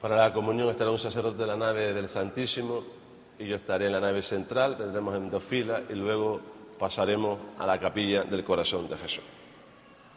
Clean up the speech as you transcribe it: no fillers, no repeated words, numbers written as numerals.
Para la comunión estará un sacerdote de la nave del Santísimo y yo estaré en la nave central, tendremos en 2 filas y luego pasaremos a la capilla del Corazón de Jesús.